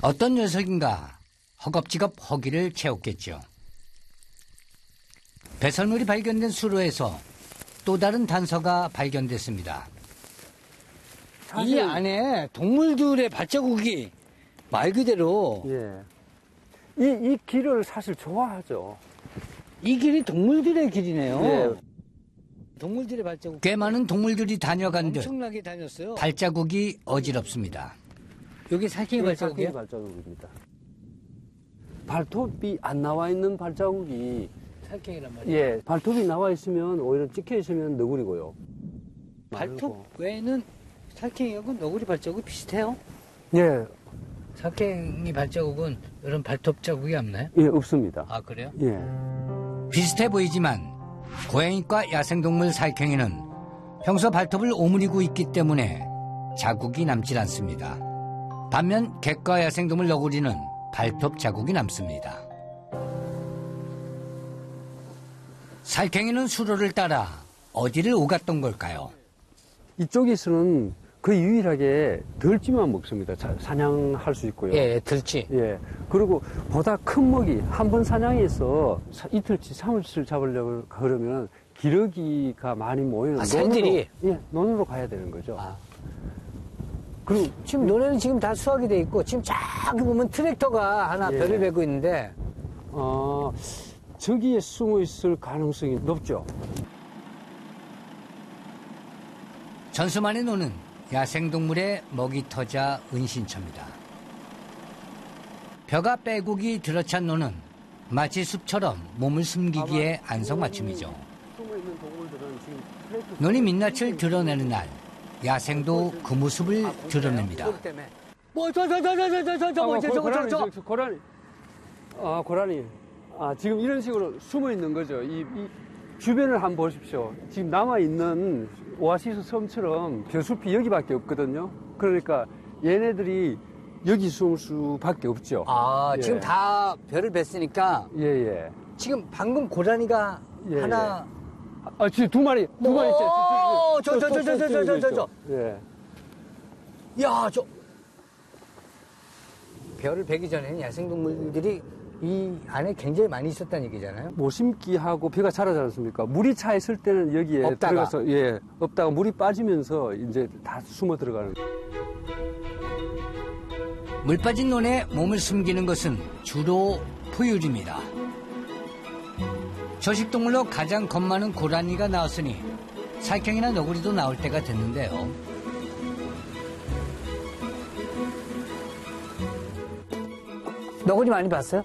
어떤 녀석인가 허겁지겁 허기를 채웠겠죠. 배설물이 발견된 수로에서 또 다른 단서가 발견됐습니다. 이 안에 동물들의 발자국이 말 그대로 이 길을 사실 좋아하죠. 이 길이 동물들의 길이네요. 예. 동물들의 발자국. 꽤 많은 동물들이 다녀간 듯 엄청나게 다녔어요. 발자국이 어지럽습니다. 여기 살쾡이 발자국이에요? 살쾡이 발자국입니다. 발톱이 안 나와 있는 발자국이 살쾡이란 말이에요? 예, 발톱이 나와 있으면 오히려 찍혀 있으면 너구리고요. 발톱 외에는 살쾡이하고 너구리 발자국이 비슷해요? 예, 살쾡이 발자국은 이런 발톱 자국이 없나요? 예, 없습니다. 아, 그래요? 예. 비슷해 보이지만 고양이과 야생동물 살쾡이는 평소 발톱을 오므리고 있기 때문에 자국이 남질 않습니다. 반면 객과 야생동물 너구리는 발톱 자국이 남습니다. 살쾡이는 수로를 따라 어디를 오갔던 걸까요? 이쪽에서는 거의 유일하게 덜쥐만 먹습니다. 사냥할 수 있고요. 예, 들쥐. 예. 그리고 보다 큰 먹이, 한 번 사냥해서 이틀치, 3일치를 잡으려고 그러면 기러기가 많이 모이는 새들이? 예, 논으로 가야 되는 거죠. 아. 그리고 지금 논에는 지금 다 수확이 돼 있고 지금 저기 보면 트랙터가 하나 별을 베고 있는데 저기에 숨어 있을 가능성이 높죠. 전수만의 논은 야생동물의 먹이터자 은신처입니다. 벼가 빼곡이 들어찬 논은 마치 숲처럼 몸을 숨기기에 안성맞춤이죠. 논이 민낯을 드러내는 날, 야생도 그 모습을 드러냅니다. 고라니. 고라니. 지금 이런 식으로 숨어 있는 거죠. 이 주변을 한번 보십시오. 지금 남아있는 오아시스 섬처럼 벼숲이 여기밖에 없거든요. 그러니까 얘네들이 여기 숨을 수밖에 없죠. 지금 다 벼를 뱄으니까. 예. 지금 방금 고라니가 하나. 지금 두 마리. 저. 예. 야, 벼를 베기 전에는 야생동물들이 이 안에 굉장히 많이 있었다는 얘기잖아요. 모심기하고 벼가 자라지 않습니까? 물이 차 있을 때는 여기에 없다가. 들어가서 없다가 물이 빠지면서 이제 다 숨어 들어가는. 물 빠진 논에 몸을 숨기는 것은 주로 포유류입니다. 초식동물로 가장 겁 많은 고라니가 나왔으니 살쾡이나 너구리도 나올 때가 됐는데요. 너구리 많이 봤어요?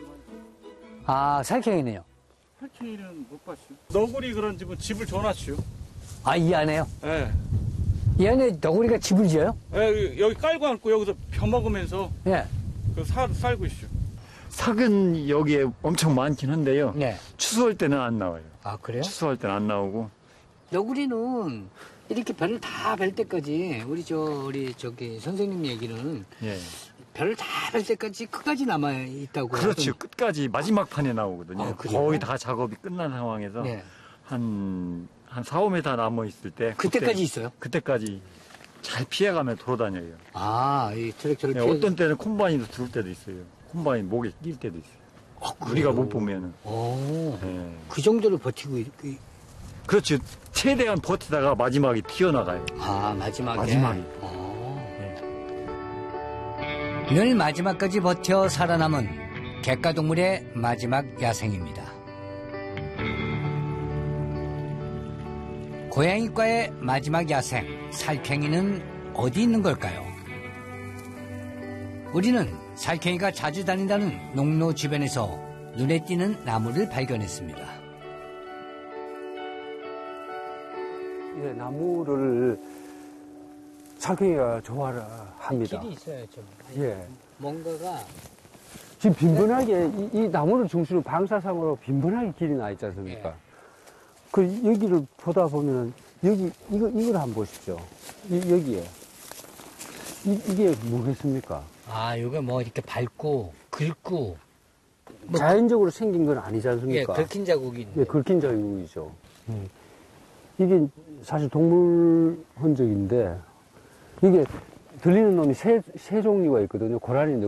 살쾡이네요. 살쾡이는 못 봤어요. 너구리 그런 집을 줘놨어요. 이 안에요? 예. 이 안에 너구리가 집을 지어요? 예, 여기 깔고 앉고 여기서 벼 먹으면서 예. 살고 있어요. 삭은 여기에 엄청 많긴 한데요. 네. 추수할 때는 안 나와요. 그래요? 추수할 때는 안 나오고. 너구리는 이렇게 벼를 다 벨 때까지 우리 저기 선생님 얘기는 벼를 다 벨 때까지 끝까지 남아 있다고. 그렇죠. 끝까지 마지막 판에 나오거든요. 거의 다 작업이 끝난 상황에서 한 4, 5m 남아 있을 때 그때까지 있어요? 그때까지 잘 피해가며 돌아다녀요. 이 트랙터를 피해. 어떤 때는 콤바인도 들을 때도 있어요. 콤바인 목에 낄 때도 있어요. 우리가 못 보면은. 그 정도로 버티고 그렇죠. 최대한 버티다가 마지막에 튀어나가요. 마지막에. 네. 늘 마지막까지 버텨 살아남은 객가동물의 마지막 야생입니다. 고양이과의 마지막 야생, 살쾡이는 어디 있는 걸까요? 우리는 살쾡이가 자주 다닌다는 농로 주변에서 눈에 띄는 나무를 발견했습니다. 나무를 살쾡이가 좋아를 합니다. 길이 있어요, 좀. 뭔가가. 지금 빈번하게 이 나무를 중심으로 방사상으로 빈번하게 길이 나 있지 않습니까? 여기를 보다 보면 이걸 한번 보십시오. 여기에 이게 뭐겠습니까? 이거 뭐 이렇게 밟고 긁고 자연적으로 생긴 건 아니지 않습니까? 긁힌 자국이 있네. 긁힌 자국이죠. 이게 사실 동물 흔적인데 이게 들리는 놈이 세 종류가 있거든요. 고라니,